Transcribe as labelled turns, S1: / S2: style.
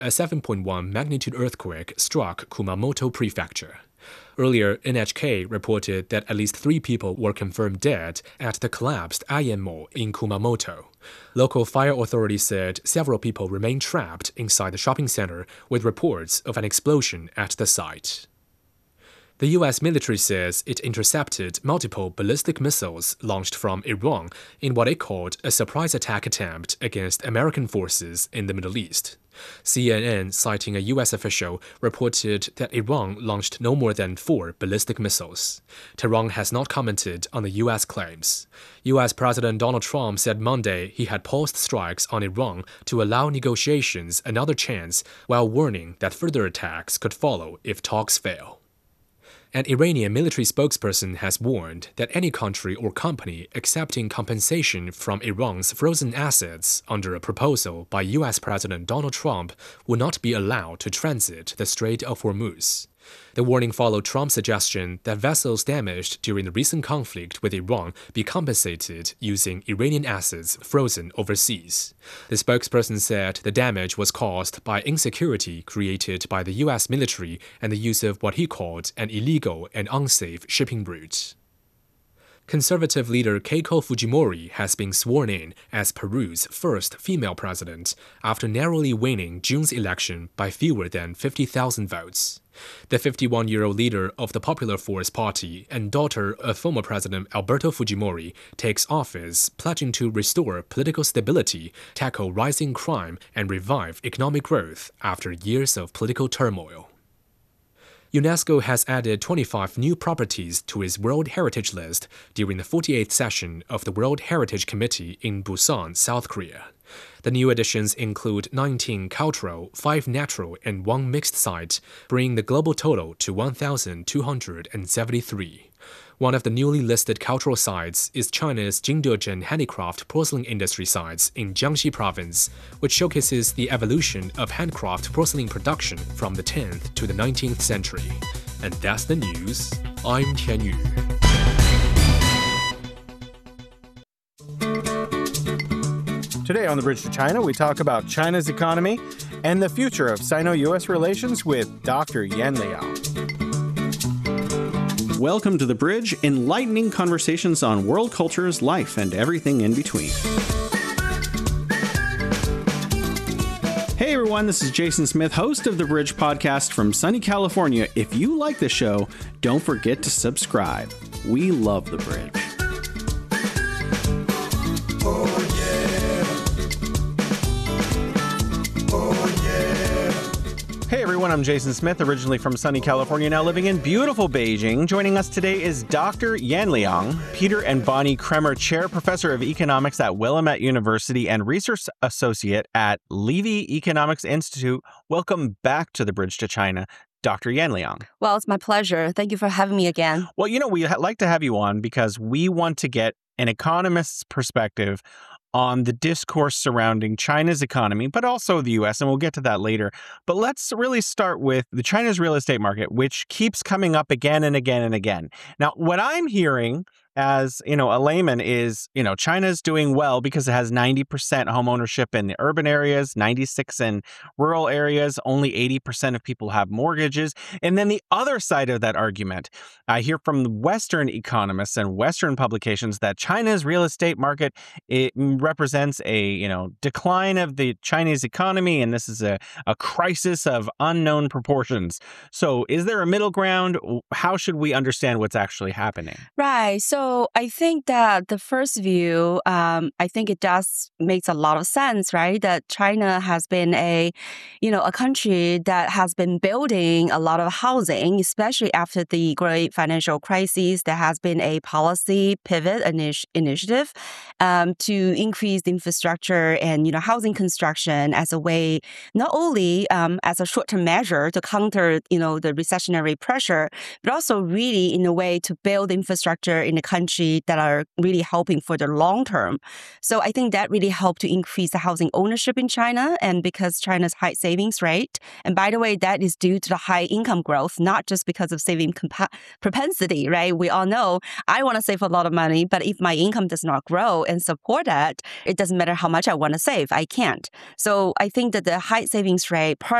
S1: a 7.1 magnitude earthquake struck Kumamoto Prefecture. Earlier, NHK reported that at least 3 people were confirmed dead at the collapsed Ayan Mall in Kumamoto. Local fire authorities said several people remain trapped inside the shopping center, with reports of an explosion at the site. The U.S. military says it intercepted multiple ballistic missiles launched from Iran in what it called a surprise attack attempt against American forces in the Middle East. CNN, citing a U.S. official, reported that Iran launched no more than 4 ballistic missiles. Tehran has not commented on the U.S. claims. U.S. President Donald Trump said Monday he had paused strikes on Iran to allow negotiations another chance, while warning that further attacks could follow if talks fail. An Iranian military spokesperson has warned that any country or company accepting compensation from Iran's frozen assets under a proposal by U.S. President Donald Trump will not be allowed to transit the Strait of Hormuz. The warning followed Trump's suggestion that vessels damaged during the recent conflict with Iran be compensated using Iranian assets frozen overseas. The spokesperson said the damage was caused by insecurity created by the U.S. military and the use of what he called an illegal and unsafe shipping route. Conservative leader Keiko Fujimori has been sworn in as Peru's first female president after narrowly winning June's election by fewer than 50,000 votes. The 51-year-old leader of the Popular Force Party and daughter of former President Alberto Fujimori takes office pledging to restore political stability, tackle rising crime, and revive economic growth after years of political turmoil. UNESCO has added 25 new properties to its World Heritage List during the 48th session of the World Heritage Committee in Busan, South Korea. The new additions include 19 cultural, 5 natural, and 1 mixed sites, bringing the global total to 1,273. One of the newly listed cultural sites is China's Jingdezhen Handicraft Porcelain Industry sites in Jiangxi Province, which showcases the evolution of handcraft porcelain production from the 10th to the 19th century. And that's the news. I'm Tian Yu.
S2: Today on The Bridge to China, we talk about China's economy and the future of Sino-U.S. relations with Dr. Yan Liang.
S3: Welcome to The Bridge, enlightening conversations on world cultures, life, and everything in between. Hey everyone, this is Jason Smith, host of The Bridge podcast from sunny California. If you like the show, don't forget to subscribe. We love The Bridge.
S2: Hey everyone, I'm Jason Smith, originally from sunny California, now living in beautiful Beijing. Joining us today is Dr. Yan Liang, Peter and Bonnie Kremer Chair, Professor of Economics at Willamette University and Research Associate at Levy Economics Institute. Welcome back to The Bridge to China, Dr. Yan Liang.
S4: Well, it's my pleasure. Thank you for having me again.
S2: Well, we like to have you on because we want to get an economist's perspective on the discourse surrounding China's economy, but also the U.S., and we'll get to that later. But let's really start with the China's real estate market, which keeps coming up again and again and again. Now, what I'm hearing as, a layman is, China's doing well because it has 90% home ownership in the urban areas, 96% in rural areas, only 80% of people have mortgages. And then the other side of that argument, I hear from the Western economists and Western publications that China's real estate market, it represents a, decline of the Chinese economy, and this is a crisis of unknown proportions. So is there a middle ground? How should we understand what's actually happening?
S4: Right. So I think that the first view, I think it does makes a lot of sense, right? That China has been a country that has been building a lot of housing, especially after the great financial crisis. There has been a policy pivot initiative to increase the infrastructure and housing construction as a way, not only as a short-term measure to counter the recessionary pressure, but also really in a way to build infrastructure in the country that are really helping for the long term. So I think that really helped to increase the housing ownership in China, and because China's high savings rate. And by the way, that is due to the high income growth, not just because of saving propensity, right? We all know I want to save a lot of money, but if my income does not grow and support that, it doesn't matter how much I want to save. I can't. So I think that the high savings rate, part